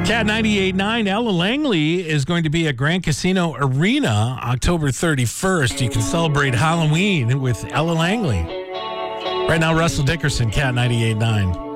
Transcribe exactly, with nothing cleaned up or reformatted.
Cat ninety-eight point nine, Ella Langley is going to be at Grand Casino Arena October thirty-first. You can celebrate Halloween with Ella Langley. Right now, Russell Dickerson, Cat ninety-eight point nine.